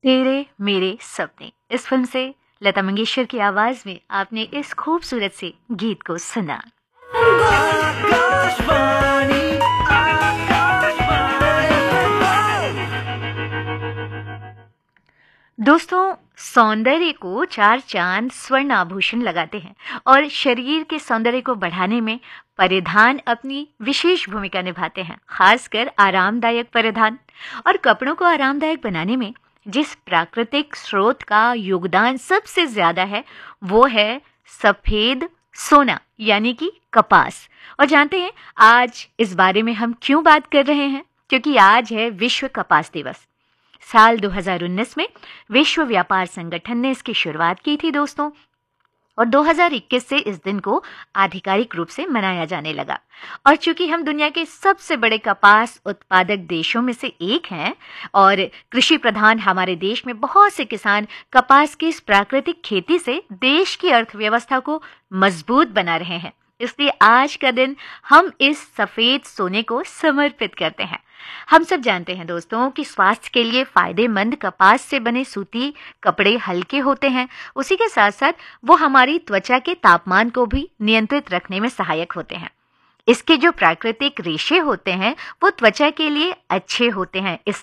तेरे मेरे सपने, इस फिल्म से लता मंगेशकर की आवाज में आपने इस खूबसूरत से गीत को सुना। आकाशवाणी दोस्तों, सौंदर्य को चार चांद स्वर्ण आभूषण लगाते हैं और शरीर के सौंदर्य को बढ़ाने में परिधान अपनी विशेष भूमिका निभाते हैं, खासकर आरामदायक परिधान। और कपड़ों को आरामदायक बनाने में जिस प्राकृतिक स्रोत का योगदान सबसे ज्यादा है वो है सफेद सोना, यानी कि कपास। और जानते हैं आज इस बारे में हम क्यों बात कर रहे हैं? क्योंकि आज है विश्व कपास दिवस। साल 2019 में विश्व व्यापार संगठन ने इसकी शुरुआत की थी दोस्तों, और 2021 से इस दिन को आधिकारिक रूप से मनाया जाने लगा। और चूंकि हम दुनिया के सबसे बड़े कपास उत्पादक देशों में से एक हैं और कृषि प्रधान हमारे देश में बहुत से किसान कपास की इस प्राकृतिक खेती से देश की अर्थव्यवस्था को मजबूत बना रहे हैं, इसलिए आज का दिन हम इस सफेद सोने को समर्पित करते हैं। हम सब जानते हैं दोस्तों कि स्वास्थ्य के लिए फायदेमंद कपास से बने सूती कपड़े हल्के होते हैं, उसी के साथ साथ वो हमारी त्वचा के तापमान को भी नियंत्रित रखने में सहायक होते हैं। इसके जो प्राकृतिक रेशे होते हैं वो त्वचा के लिए अच्छे होते हैं, इस